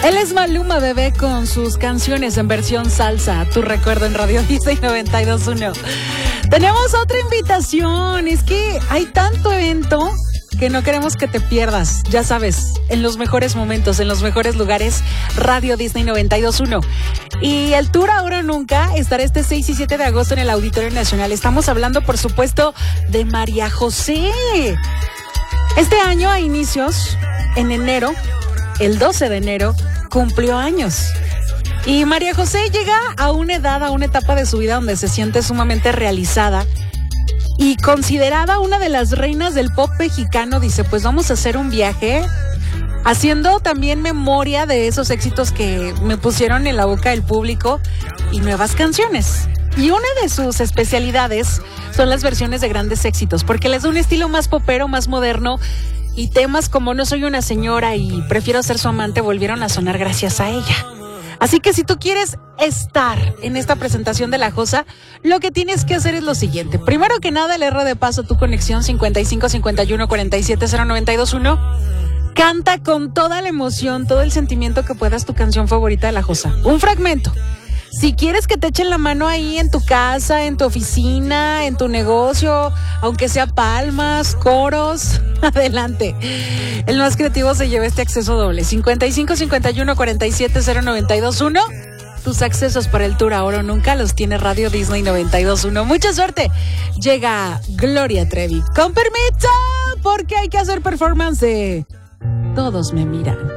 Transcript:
Él es Maluma, bebé, con sus canciones en versión salsa. Tu recuerdo en Radio Disney 92.1. Tenemos otra invitación. Es que hay tanto evento que no queremos que te pierdas. Ya sabes, en los mejores momentos, en los mejores lugares, Radio Disney 92.1. Y el Tour Ahora o Nunca estará este 6 y 7 de agosto en el Auditorio Nacional. Estamos hablando, por supuesto, de María José. Este año, a inicios, en enero, el 12 de enero, cumplió años. Y María José llega a una edad, a una etapa de su vida donde se siente sumamente realizada y considerada una de las reinas del pop mexicano. Dice, pues vamos a hacer un viaje haciendo también memoria de esos éxitos que me pusieron en la boca del público y nuevas canciones. Y una de sus especialidades son las versiones de grandes éxitos, porque les da un estilo más popero, más moderno, y temas como No soy una señora y Prefiero ser su amante volvieron a sonar gracias a ella. Así que si tú quieres estar en esta presentación de La Josa, lo que tienes que hacer es lo siguiente. Primero que nada, le erro de paso tu conexión 55 51 47 0921. Canta con toda la emoción, todo el sentimiento que puedas tu canción favorita de La Josa. Un fragmento. Si quieres que te echen la mano ahí en tu casa, en tu oficina, en tu negocio, aunque sea palmas, coros, adelante. El más creativo se lleva este acceso doble. 55 51 47 0921. Tus accesos para el Tour Ahora o Nunca los tiene Radio Disney 92.1. Mucha suerte. Llega Gloria Trevi. Con permiso, porque hay que hacer performance de Todos me miran.